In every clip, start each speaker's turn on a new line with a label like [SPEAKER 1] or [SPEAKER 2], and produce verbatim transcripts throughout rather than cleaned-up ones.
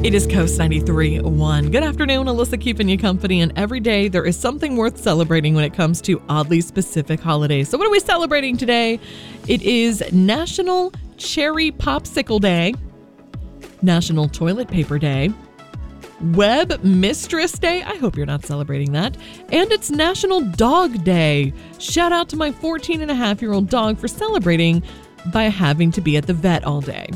[SPEAKER 1] It is Coast ninety-three point one. Good afternoon, Alyssa keeping you company, and every day there is something worth celebrating when it comes to oddly specific holidays. So what are we celebrating today? It is National Cherry Popsicle Day, National Toilet Paper Day, Web Mistress Day. I hope you're not celebrating that. And it's National Dog Day. Shout out to my fourteen and a half year old dog for celebrating by having to be at the vet all day.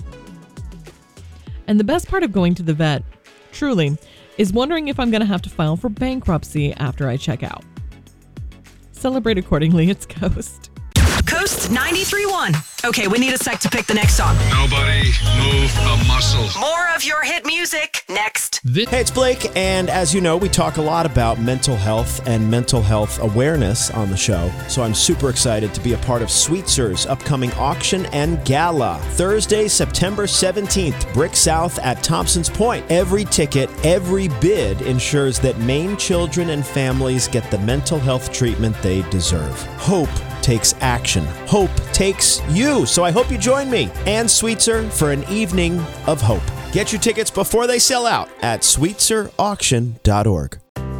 [SPEAKER 1] And the best part of going to the vet, truly, is wondering if I'm going to have to file for bankruptcy after I check out. Celebrate accordingly. It's Coast.
[SPEAKER 2] Coast ninety-three point one. Okay, we need a sec to pick the next song.
[SPEAKER 3] Nobody move a muscle.
[SPEAKER 2] More of your hit music next.
[SPEAKER 4] Hey, it's Blake, and as you know, we talk a lot about mental health and mental health awareness on the show, so I'm super excited to be a part of Sweetzer's upcoming auction and gala. Thursday, September seventeenth, Brick South at Thompson's Point. Every ticket, every bid ensures that Maine children and families get the mental health treatment they deserve. Hope takes action. Hope takes you. So I hope you join me and Sweetzer for an evening of hope. Get your tickets before they sell out at sweetser auction dot org.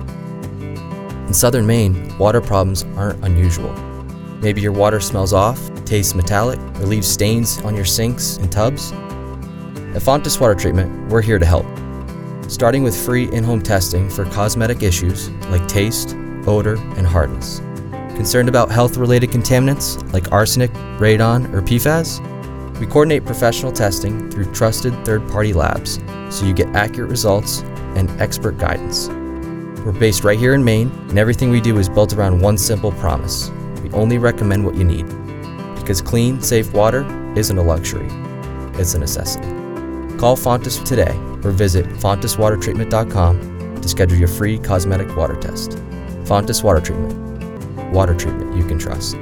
[SPEAKER 5] In southern Maine, water problems aren't unusual. Maybe your water smells off, tastes metallic, or leaves stains on your sinks and tubs. At Fontes Water Treatment, we're here to help. Starting with free in-home testing for cosmetic issues like taste, odor, and hardness. Concerned about health-related contaminants like arsenic, radon, or P FAS? We coordinate professional testing through trusted third-party labs so you get accurate results and expert guidance. We're based right here in Maine, and everything we do is built around one simple promise. We only recommend what you need. Because clean, safe water isn't a luxury, it's a necessity. Call Fontes today or visit fontes water treatment dot com to schedule your free cosmetic water test. Fontes Water Treatment. Water treatment you can trust.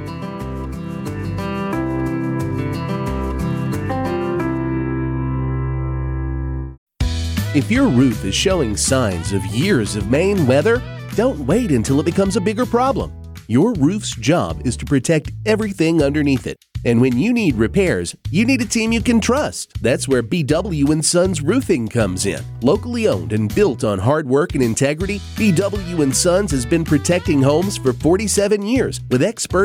[SPEAKER 6] If your roof is showing signs of years of Maine weather, don't wait until it becomes a bigger problem. Your roof's job is to protect everything underneath it. And when you need repairs, you need a team you can trust. That's where B W and Sons Roofing comes in. Locally owned and built on hard work and integrity, B W and Sons has been protecting homes for forty-seven years with expert